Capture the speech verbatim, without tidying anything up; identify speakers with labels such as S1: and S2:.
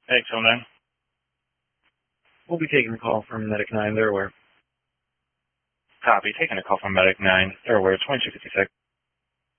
S1: Thanks, oh nine.
S2: We'll be taking a call from Medic nine. They're aware.
S1: Copy. Taking a call from Medic nine. They're aware. twenty-two fifty-six.